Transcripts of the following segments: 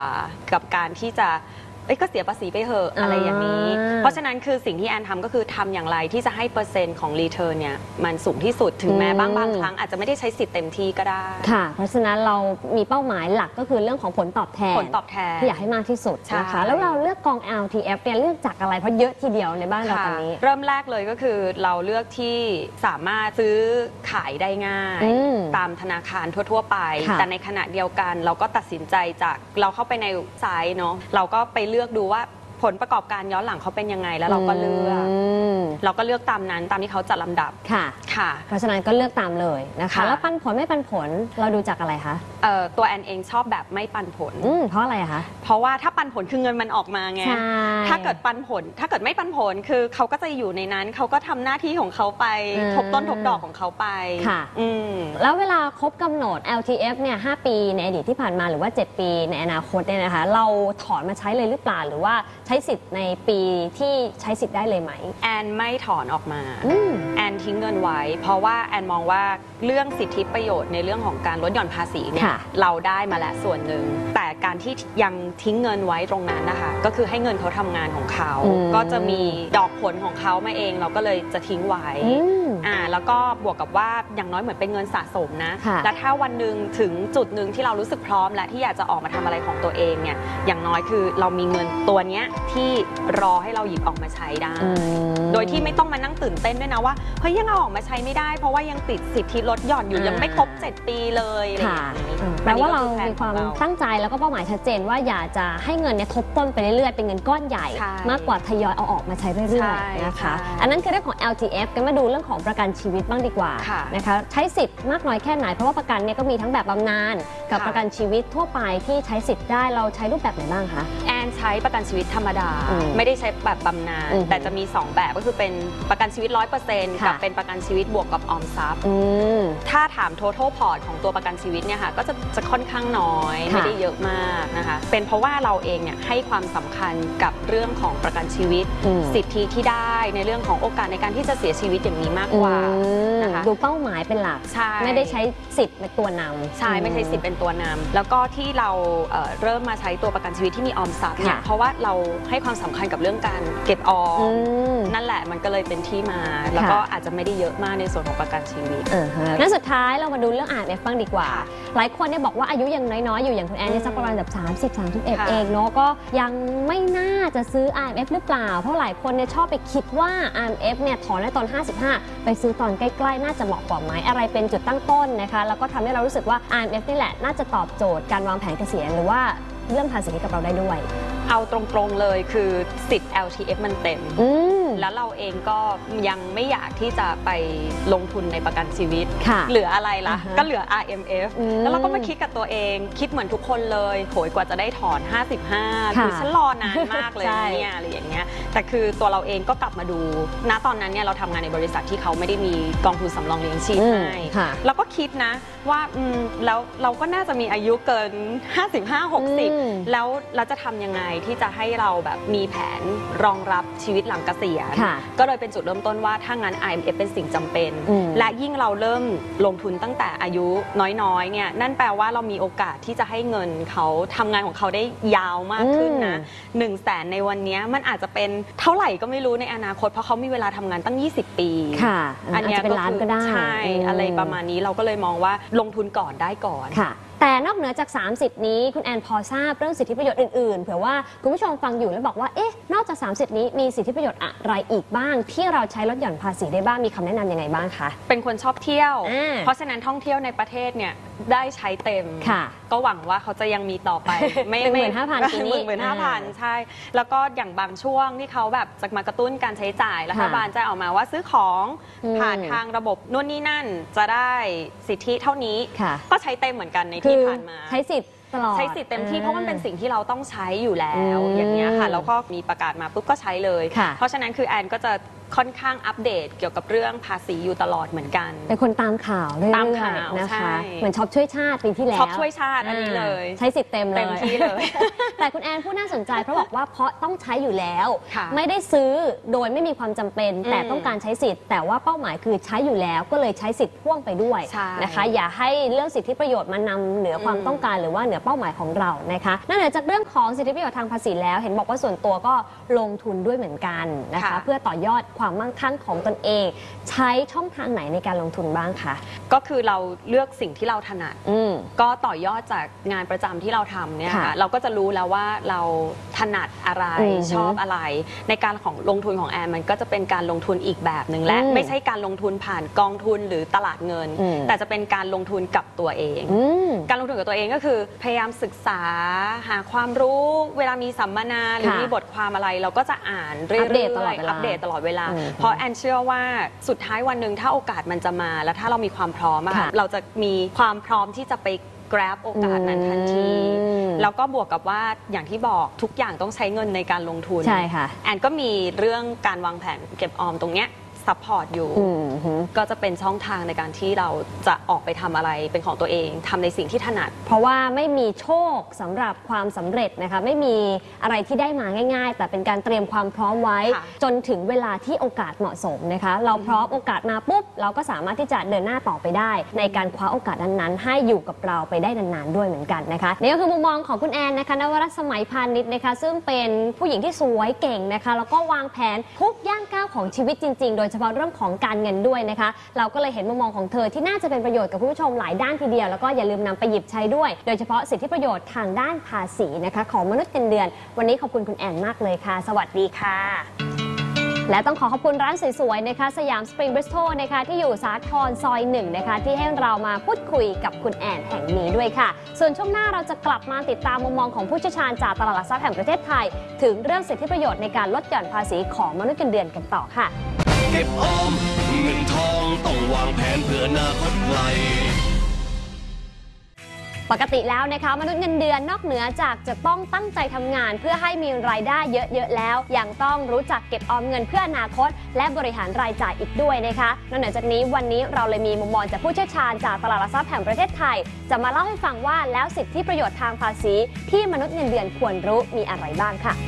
กับการที่จะก็เสียภาษีไปเหอะอะไรอย่างนี้เพราะฉะนั้นคือสิ่งที่แอนทำก็คือทำอย่างไรที่จะให้เปอร์เซ็นต์ของรีเทิร์นเนี่ยมันสูงที่สุดถึงแม้บางครั้งอาจจะไม่ได้ใช้สิทธิ์เต็มที่ก็ได้ค่ะเพราะฉะนั้นเรามีเป้าหมายหลักก็คือเรื่องของผลตอบแทนที่อยากให้มากที่สุดนะคะแล้วเราเลือกกอง LTF เนี่ยเลือกจากอะไรเพราะเยอะทีเดียวในบ้านเราตอนนี้เริ่มแรกเลยก็คือเราเลือกที่สามารถซื้อขายได้ง่ายตามธนาคารทั่วๆไปแต่ในขณะเดียวกันเราก็ตัดสินใจจากเราเข้าไปในไซต์เนาะเราก็ไปเลือกดูว่าผลประกอบการย้อนหลังเขาเป็นยังไงแล้วเราก็เลือกตามนั้นตามที่เขาจัดลำดับค่ะเพราะฉะนั้นก็เลือกตามเลยนะคะแล้วปันผลไม่ปันผลเราดูจากอะไรคะตัวแอนเองชอบแบบไม่ปันผลเพราะอะไรคะเพราะว่าถ้าปันผลคือเงินมันออกมาไงถ้าเกิดปันผลถ้าเกิดไม่ปันผลคือเขาก็จะอยู่ในนั้นเขาก็ทำหน้าที่ของเขาไปทบต้นทบดอกของเขาไปค่ะแล้วเวลาครบกำหนด LTF เนี่ย5 ปีในอดีตที่ผ่านมาหรือว่า7 ปีในอนาคตเนี่ยนะคะเราถอนมาใช้เลยหรือเปล่าหรือว่าใช้สิทธิ์ในปีที่ใช้สิทธิ์ได้เลยไหมแอนไม่ถอนออกมาแอนทิ้งเงินไว้เพราะว่าแอนมองว่าเรื่องสิทธิประโยชน์ในเรื่องของการลดหย่อนภาษีเนี่ยเราได้มาแล้วส่วนหนึ่งแต่การที่ยังทิ้งเงินไว้ตรงนั้นนะคะก็คือให้เงินเขาทำงานของเขาก็จะมีดอกผลของเขามาเองเราก็เลยจะทิ้งไว้แล้วก็บวกกับว่าอย่างน้อยเหมือนเป็นเงินสะสมนะและถ้าวันหนึ่งถึงจุดหนึ่งที่เรารู้สึกพร้อมและที่อยากจะออกมาทำอะไรของตัวเองเนี่ยอย่างน้อยคือเรามีเงินตัวเนี้ยที่รอให้เราหยิบออกมาใช้ได้โดยที่ไม่ต้องมานั่งตื่นเต้นด้วยนะว่าเฮ้ยยังเอาออกมาใช้ไม่ได้เพราะว่ายังติดสิทธิลดหย่อนอยู่ยังไม่ครบ7 ปีเลยอะไรอย่างนี้แปลว่าเรามีความตั้งใจแล้วก็เป้าหมายชัดเจนว่าอยากจะให้เงินเนี่ยทบต้นไปเรื่อยๆเป็นเงินก้อนใหญ่มากกว่าทยอยเอาออกมาใช้เรื่อยๆนะคะอันนั้นคือเรื่องของ LTF กันมาดูเรื่องของประกันชีวิตบ้างดีกว่านะคะใช้สิทธิ์มากน้อยแค่ไหนเพราะว่าประกันเนี่ยก็มีทั้งแบบบำนาญกับประกันชีวิตทั่วไปที่ใช้สิทธิ์ได้เราใช้รูปแบบไหนบ้างคะแอนใช้ประกันชีวิตธรรมดาไม่ได้ใช้แบบบำนาญแต่จะมี2แบบก็คือเป็นประกันชีวิต 100% กับเป็นประกันชีวิตบวกกับออมทรัพย์ถ้าถาม total port ของตัวประกันชีวิตเนี่ยค่ะก็จะค่อนข้างน้อยไม่ได้เยอะมากนะคะเป็นเพราะว่าเราเองเนี่ยให้ความสำคัญกับเรื่องของประกันชีวิตสิทธิที่ได้ในเรื่องของโอกาสในการที่จะเสียชีวิตอย่างนี้มากกว่านะคะดูเป้าหมายเป็นหลักไม่ได้ใช้สิทธิ์เป็นตัวนำใช่ไม่ใช่สิทธิ์เป็นตัวนำแล้วก็ที่เราเริ่มมาใช้ตัวประกันชีวิตที่มีออมทรัพย์เนี่ยเพราะว่าเราให้ความสำคัญกับเรื่องการเก็บออมนั่นแหละมันก็เลยเป็นที่มาแล้วก็อาจจะไม่ได้เยอะมากในส่วนของประกันชีวิตงั้นสุดท้ายเรามาดูเรื่องIMF บ้างดีกว่าหลายคนเนี่ยบอกว่าอายุยังน้อยๆอยู่อย่างคุณแอนเนี่ยสักประมาณแบบ30-31เองเนาะก็ยังไม่น่าจะซื้อ IMF หรือเปล่าเพราะหลายคนเนี่ยชอบไปคิดว่า IMF เนี่ยถอนได้ตอน55ไปซื้อตอนใกล้ๆน่าจะเหมาะกว่าไหมอะไรเป็นจุดตั้งต้นนะคะแล้วก็ทำให้เรารู้สึกว่า IMF นี่แหละน่าจะตอบโจทย์การวางแผนเกษียณหรือว่าเรื่องภาษีกับเราได้ด้วยเอาตรงๆเลยคือสิทธิ์ LTF มันเต็มแล้วเราเองก็ยังไม่อยากที่จะไปลงทุนในประกันชีวิตเหลืออะไรล่ะก็เหลือ IMF แล้วเราก็มาคิดกับตัวเองคิดเหมือนทุกคนเลยโหยกว่าจะได้ถอน55คือฉันรอนานมากเลยเนี่ยอะไรอย่างเงี้ยแต่คือตัวเราเองก็กลับมาดูณตอนนั้นเนี่ยเราทำงานในบริษัทที่เขาไม่ได้มีกองทุนสำรองเลี้ยงชีพให้เราก็คิดนะว่าแล้วเราก็น่าจะมีอายุเกิน55-60แล้วเราจะทำยังไงที่จะให้เราแบบมีแผนรองรับชีวิตหลังเกษียณก็เลยเป็นจุดเริ่มต้นว่าถ้างั้น IMF เป็นสิ่งจำเป็นและยิ่งเราเริ่มลงทุนตั้งแต่อายุน้อยๆเนี่ยนั่นแปลว่าเรามีโอกาสที่จะให้เงินเขาทำงานของเขาได้ยาวมากขึ้นนะ100,000ในวันนี้มันอาจจะเป็นเท่าไหร่ก็ไม่รู้ในอนาคตเพราะเขามีเวลาทำงานตั้ง20 ปีอันนี้เป็นล้านก็ได้ใช่อะไรประมาณนี้เราก็เลยมองว่าลงทุนก่อนได้ก่อนแต่นอกเหนือจาก30นี้คุณแอนพอทราบเรื่องสิทธิประโยชน์อื่นๆเผื่อว่าคุณผู้ชมฟังอยู่แล้วบอกว่าเอ๊ะนอกจาก30นี้มีสิทธิประโยชน์อะไรอีกบ้างที่เราใช้ลดหย่อนภาษีได้บ้างมีคำแนะนำยังไงบ้างคะเป็นคนชอบเที่ยวเพราะฉะนั้นท่องเที่ยวในประเทศเนี่ยได้ใช้เต็มก็หวังว่าเขาจะยังมีต่อไปไม่15,000 ปีนี้ 15,000ใช่แล้วก็อย่างบางช่วงที่เขาแบบจะมากระตุ้นการใช้จ่ายรัฐบาลจะออกมาว่าซื้อของผ่านทางระบบนู่นนี่นั่นจะได้สิทธิเท่านี้ก็ใช้เต็มเหมือนกันในที่ผ่านมาใช้สิทธิ์ตลอดใช้สิทธิ์เต็มที่เพราะมันเป็นสิ่งที่เราต้องใช้อยู่แล้วอย่างเงี้ยค่ะแล้วก็มีประกาศมาปุ๊บก็ใช้เลยเพราะฉะนั้นคือแอนก็จะค่อนข้างอัปเดตเกี่ยวกับเรื่องภาษีอยู่ตลอดเหมือนกันเป็นคนตามข่าวเรื่อยๆนะคะเหมือนช็อปช่วยชาติปีที่แล้วช็อปช่วยชาติอันนี้เลยใช้สิทธิ์เต็มที่เลยแต่คุณแอนผู้น่าสนใจเพราะบอกว่าเพราะต้องใช้อยู่แล้วไม่ได้ซื้อโดยไม่มีความจำเป็นแต่ต้องการใช้สิทธิ์แต่ว่าเป้าหมายคือใช้อยู่แล้วก็เลยใช้สิทธิ์พ่วงไปด้วยนะคะอย่าให้เรื่องสิทธิประโยชน์มานำเหนือความต้องการหรือว่าเหนือเป้าหมายของเรานะคะนอกเหนือจากเรื่องของสิทธิประโยชน์ทางภาษีแล้วเห็นบอกว่าส่วนตัวก็ลงทุนด้วยเหมือนกันนะคะเพื่อต่อยอดความมั่งคั่งของตนเองใช้ช่องทางไหนในการลงทุนบ้างคะก็คือเราเลือกสิ่งที่เราถนัดก็ต่อยอดจากงานประจำที่เราทำเนี่ยค่ะเราก็จะรู้แล้วว่าเราถนัดอะไรชอบอะไรในการของลงทุนของแอนมันก็จะเป็นการลงทุนอีกแบบหนึ่งและไม่ใช่การลงทุนผ่านกองทุนหรือตลาดเงินแต่จะเป็นการลงทุนกับตัวเองการลงทุนกับตัวเองก็คือพยายามศึกษาหาความรู้เวลามีสัมมนาหรือมีบทความอะไรเราก็จะอ่านเรื่อยๆอัปเดตตลอดเวลาเพราะแอนเชื่อว่าสุดท้ายวันหนึ่งถ้าโอกาสมันจะมาแล้วถ้าเรามีความพร้อมเราจะมีความพร้อมที่จะไปgrab โอกาสนั้นทันทีแล้วก็บวกกับว่าอย่างที่บอกทุกอย่างต้องใช้เงินในการลงทุนใช่ค่ะแอนก็มีเรื่องการวางแผนเก็บออมตรงเนี้ยซัพพอร์ตอยู่ก็จะเป็นช่องทางในการที่เราจะออกไปทำอะไรเป็นของตัวเองทำในสิ่งที่ถนัดเพราะว่าไม่มีโชคสำหรับความสำเร็จนะคะไม่มีอะไรที่ได้มาง่ายๆแต่เป็นการเตรียมความพร้อมไว้จนถึงเวลาที่โอกาสเหมาะสมนะคะเราพร้อมโอกาสมาปุ๊บเราก็สามารถที่จะเดินหน้าต่อไปได้ในการคว้าโอกาสนั้นๆให้อยู่กับเราไปได้นานๆด้วยเหมือนกันนะคะนี่ก็คือมุมมองของคุณแอนนะคะนวรัตน์สมัยพานิชนะคะซึ่งเป็นผู้หญิงที่สวยเก่งนะคะแล้วก็วางแผนทุกย่างก้าวของชีวิตจริงๆโดยเฉพาะเรื่องของการเงินด้วยนะคะเราก็เลยเห็นมุมมองของเธอที่น่าจะเป็นประโยชน์กับผู้ชมหลายด้านทีเดียวแล้วก็อย่าลืมนำไปหยิบใช้ด้วยโดยเฉพาะสิทธิประโยชน์ทางด้านภาษีนะคะของมนุษย์เงินเดือนวันนี้ขอบคุณคุณแอนมากเลยค่ะสวัสดีค่ะและต้องขอบคุณร้านสวยๆนะคะสยามสปริงบริสโตนะคะที่อยู่สาทรซอย1นะคะที่ให้เรามาพูดคุยกับคุณแอนแห่งนี้ด้วยค่ะส่วนช่วงหน้าเราจะกลับมาติดตามมุมมองของผู้เชี่ยวชาญจากตลาดหลักทรัพย์แห่งประเทศไทยถึงเรื่องสิทธิประโยชน์ในการลดหย่อนภาษีของมนุษย์เงินเดือนกันต่อค่ะเก็บออมเงินทองต้องวางแผนเพื่ออนาคตไกลปกติแล้วนะคะมนุษย์เงินเดือนนอกเหนือจากจะต้องตั้งใจทำงานเพื่อให้มีรายได้เยอะๆแล้วยังต้องรู้จักเก็บออมเงินเพื่ออนาคตและบริหารรายจ่ายอีกด้วยนะคะนอกเหนือจากนี้วันนี้เราเลยมีมุมมองจากผู้เชี่ยวชาญจากตลาดหลักทรัพย์แห่งประเทศไทยจะมาเล่าให้ฟังว่าแล้วสิทธิประโยชน์ทางภาษีที่มนุษย์เงินเดือนควรรู้มีอะไรบ้างค่ะ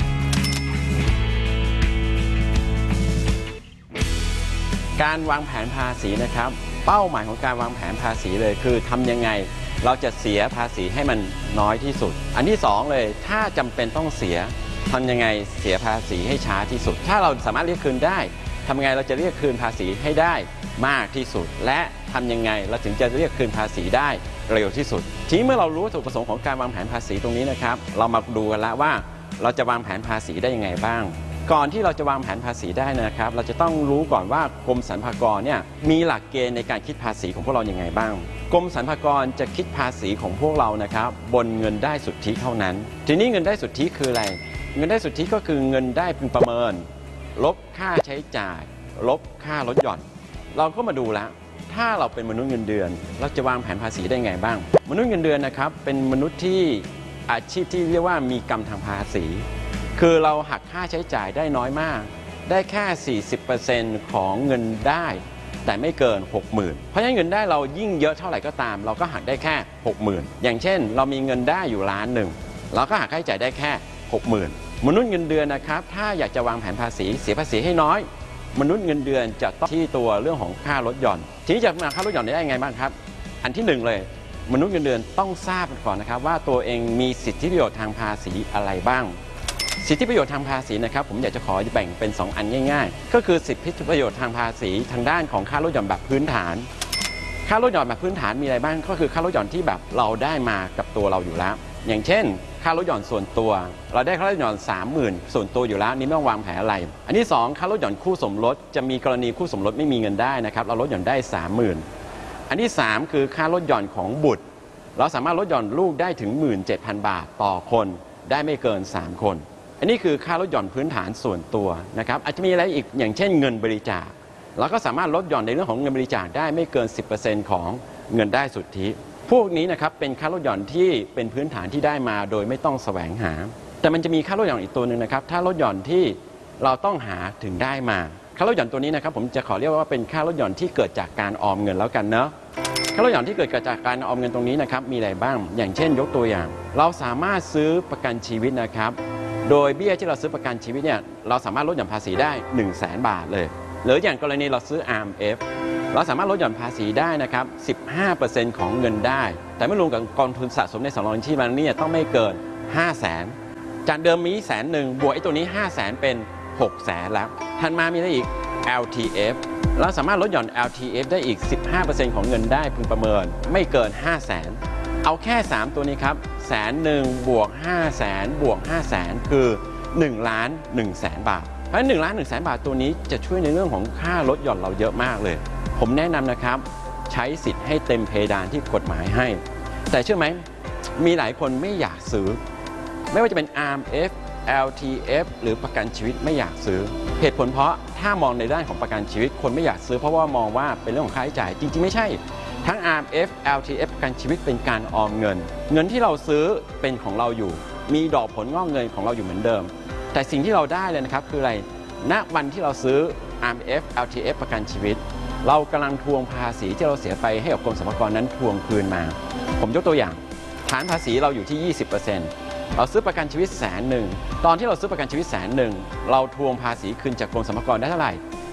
การวางแผนภาษีนะครับเป้าหมายของการวางแผนภาษีเลยคือทำยังไงเราจะเสียภาษีให้มันน้อยที่สุดอันที่2เลยถ้าจำเป็นต้องเสียทำยังไงเสียภาษีให้ช้าที่สุดถ้าเราสามารถเรียกคืนได้ทำยังไงเราจะเรียกคืนภาษีให้ได้มากที่สุดและทำยังไงเราถึงจะเรียกคืนภาษีได้เร็วที่สุดทีนี้เมื่อเรารู้วัตถุประสงค์ของการวางแผนภาษีตรงนี้นะครับเรามาดูกันแล้วว่าเราจะวางแผนภาษีได้ยังไงบ้างก่อนที่เราจะวางแผนภาษีได้นะครับเราจะต้องรู้ก่อนว่ากรมสรรพากรเนี่ยมีหลักเกณฑ์ในการคิดภาษีของพวกเราอย่างไงบ้างกรมสรรพากรจะคิดภาษีของพวกเรานะครับบนเงินได้สุทธิเท่านั้นทีนี้เงินได้สุทธิคืออะไรเงินได้สุทธิก็คือเงินได้พึงประเมินลบค่าใช้จ่ายลบค่าลดหย่อนเราก็มาดูแล้วถ้าเราเป็นมนุษย์เงินเดือนเราจะวางแผนภาษีได้ไงบ้างมนุษย์เงินเดือนนะครับเป็นมนุษย์ที่อาชีพที่เรียกว่ามีกรรมทางภาษีคือเราหักค่าใช้จ่ายได้น้อยมากได้แค่ 40% ของเงินได้แต่ไม่เกิน 60,000 เพราะฉะนั้นเงินได้เรายิ่งเยอะเท่าไหร่ก็ตามเราก็หักได้แค่ 60,000 อย่างเช่นเรามีเงินได้อยู่1,000,000เราก็หักค่าใช้จ่ายได้แค่ 60,000 มนุษย์เงินเดือนนะครับถ้าอยากจะวางแผนภาษีเสียภาษีให้น้อยมนุษย์เงินเดือนจะต้องที่ตัวเรื่องของค่าลดหย่อนทีนี้จะมาค่าลดหย่อนได้ยังไงบ้างครับอันที่1เลยมนุษย์เงินเดือนต้องทราบก่อนนะครับว่าตัวเองมีสิทธิประโยชน์ทางภาษีอะไรบ้างสิทธิประโยชน์ทางภาษีนะครับผมอยากจะขอแบ่งเป็น2อันง่ายๆก็คือสิทธิประโยชน์ทางภาษีทางด้านของค่าลดหย่อนแบบพื้นฐานค่าลดหย่อนแบบพื้นฐานมีอะไรบ้างก็คือค่าลดหย่อนที่แบบเราได้มากับตัวเราอยู่แล้วอย่างเช่นค่าลดหย่อนส่วนตัวเราได้ค่าลดหย่อน 30,000 ส่วนตัวอยู่แล้วนี่ไม่ต้องวางแผนอะไรอันที่2ค่าลดหย่อนคู่สมรสจะมีกรณีคู่สมรสไม่มีเงินได้นะครับเราลดหย่อนได้ 30,000 อันที่3คือค่าลดหย่อนของบุตรเราสามารถลดหย่อนลูกได้ถึง 17,000 บาทต่อคนได้ไม่เกิน3คนอันนี้คือค่าลดหย่อนพื้นฐานส่วนตัวนะครับอาจจะมีอะไรอีกอย่างเช่นเงินบริจาคเราก็สามารถลดหย่อนในเรื่องของเงินบริจาคได้ไม่เกิน 10% ของเงินได้สุทธิพวกนี้นะครับเป็นค่าลดหย่อนที่เป็นพื้นฐานที่ได้มาโดยไม่ต้องแสวงหาแต่มันจะมีค่าลดหย่อนอีกตัวหนึ่งนะครับถ้าลดหย่อนที่เราต้องหาถึงได้มาค่าาลดหย่อนตัวนี้นะครับผมจะขอเรียกว่าเป็นค่าลดหย่อนที่เกิดจากการออมเงินแล้วกันเนาะค่าลดหย่อนที่เกิดจากการออมเงินตรงนี้นะครับมีอะไรบ้างอย่างเช่นยกตัวอย่างเราสามารถซื้อประกันชีวิตนะครับโดยเบี้ยที่เราซื้อประกันชีวิตเนี่ยเราสามารถลดหย่อนภาษีได้ 100,000 บาทเลยหรืออย่างกรณีเราซื้อ RMF เราสามารถลดหย่อนภาษีได้นะครับ 15% ของเงินได้แต่ไม่รวมกับกองทุนสะสมในสำรองชีพมันเนี่ยต้องไม่เกิน 500,000 จากเดิมมี100,000บวกไอ้ตัวนี้ 500,000 เป็น 600,000 แล้วถัดมามีอะไรอีก LTF เราสามารถลดหย่อน LTF ได้อีก 15% ของเงินได้พึงประเมินไม่เกิน 500,000 เอาแค่ 3 ตัวนี้ครับ100,000บวก 500,000บวก 500,000 คือ 1,100,000 บาทเพราะฉะนั้น1,100,000 บาทตัวนี้จะช่วยในเรื่องของค่าลดหย่อนเราเยอะมากเลยผมแนะนำนะครับใช้สิทธิ์ให้เต็มเพดานที่กฎหมายให้แต่เชื่อไหมมีหลายคนไม่อยากซื้อไม่ว่าจะเป็น RMF LTF หรือประกันชีวิตไม่อยากซื้อเหตุผลเพราะถ้ามองในด้านของประกันชีวิตคนไม่อยากซื้อเพราะว่ามองว่าเป็นเรื่องของค่าใช้จ่ายจริงๆไม่ใช่ทั้ง RMF LTF ประกันชีวิตเป็นการออมเงินเงินที่เราซื้อเป็นของเราอยู่มีดอกผลงอกเงินของเราอยู่เหมือนเดิมแต่สิ่งที่เราได้เลยนะครับคืออะไรณวันที่เราซื้อ RMF LTF ประกันชีวิตเรากำลังทวงภาษีที่เราเสียไปให้กับกรมสรรพากรนั้นทวงคืนมาผมยกตัวอย่างฐานภาษีเราอยู่ที่ 20%เราซื้อประกันชีวิต100,000ตอนที่เราซื้อประกันชีวิต100,000เราทวงภาษีคืนจากกรมสรรพากรได้เท่าไหร่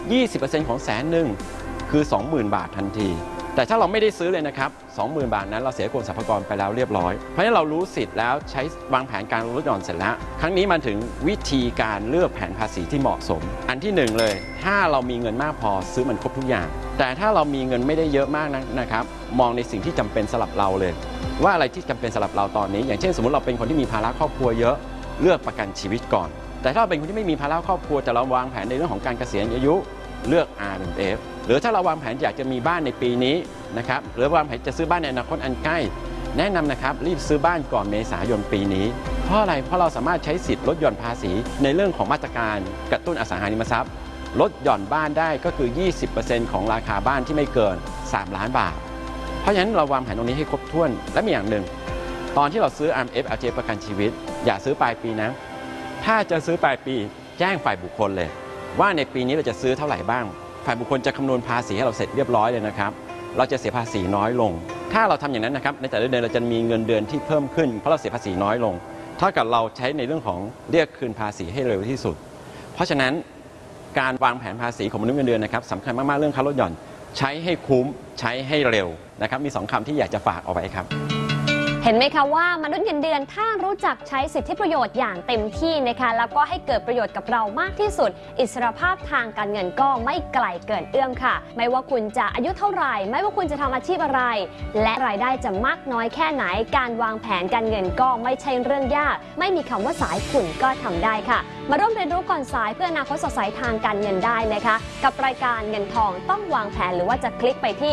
20% ของ100,000คือ 20,000 บาททันทีแต่ถ้าเราไม่ได้ซื้อเลยนะครับ 20,000 บาทนั้นเราเสียกรมสรรพากรไปแล้วเรียบร้อยเพราะฉะนั้นเรารู้สิทธิ์แล้วใช้วางแผนการลดหย่อนเสร็จแล้วครั้งนี้มาถึงวิธีการเลือกแผนภาษีที่เหมาะสมอันที่1เลยถ้าเรามีเงินมากพอซื้อมันครบทุกอย่างแต่ถ้าเรามีเงินไม่ได้เยอะมากนะครับมองในสิ่งที่จำเป็นสำหรับเราเลยว่าอะไรที่จำเป็นสำหรับเราตอนนี้อย่างเช่นสมมติเราเป็นคนที่มีภาระครอบครัวเยอะเลือกประกันชีวิตก่อนแต่ถ้าเราเป็นคนที่ไม่มีภาระครอบครัวแต่เราวางแผนในเรื่องของการเกษียณอายุเลือก RMF หรือถ้าเราวางแผนอยากจะมีบ้านในปีนี้นะครับหรือวางแผนจะซื้อบ้านในอนาคตอันใกล้แนะนำนะครับรีบซื้อบ้านก่อนเมษายนปีนี้เพราะอะไรเพราะเราสามารถใช้สิทธิ์ลดหย่อนภาษีในเรื่องของมาตรการกระตุ้นอสังหาริมทรัพย์ลดหย่อนบ้านได้ก็คือ 20% ของราคาบ้านที่ไม่เกิน3 ล้านบาทเพราะฉะนั้นเราวางแผนตรงนี้ให้ครบถ้วนและมีอย่างหนึ่งตอนที่เราซื้อ RMF LTF ประกันชีวิตอย่าซื้อปลายปีนะถ้าจะซื้อปลายปีแจ้งฝ่ายบุคคลเลยว่าในปีนี้เราจะซื้อเท่าไหร่บ้างฝ่ายบุคคลจะคำนวณภาษีให้เราเสร็จเรียบร้อยเลยนะครับเราจะเสียภาษีน้อยลงถ้าเราทำอย่างนั้นนะครับในแต่ละเดือนเราจะมีเงินเดือนที่เพิ่มขึ้นเพราะเราเสียภาษีน้อยลงเท่ากับเราใช้ในเรื่องของเรียกคืนภาษีให้เร็วที่สุดเพราะฉะนั้นการวางแผนภาษีของมนุษย์เงินเดือนนะครับสำคัญมากๆเรื่องค่าลดหย่อนใช้ให้คุ้มใช้ให้เร็วนะครับมี2 คำที่อยากจะฝากเอาไว้ครับเห็นไหมคะว่ามนุษย์เงินเดือนถ้ารู้จักใช้สิทธิประโยชน์อย่างเต็มที่นะคะแล้วก็ให้เกิดประโยชน์กับเรามากที่สุดอิสรภาพทางการเงินก็ไม่ไกลเกินเอื้อมค่ะไม่ว่าคุณจะอายุเท่าไหร่ไม่ว่าคุณจะทำอาชีพอะไรและรายได้จะมากน้อยแค่ไหนการวางแผนการเงินก็ไม่ใช่เรื่องยากไม่มีคำว่าสายคุณก็ทำได้ค่ะมาร่วมเรียนรู้ก่อนสายเพื่ออนาคตสดใสทางการเงินได้นะคะกับรายการเงินทองต้องวางแผนหรือว่าจะคลิกไปที่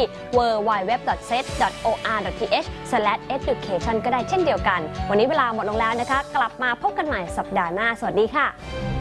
www.set.or.th/education ก็ได้เช่นเดียวกันวันนี้เวลาหมดลงแล้วนะคะกลับมาพบกันใหม่สัปดาห์หน้าสวัสดีค่ะ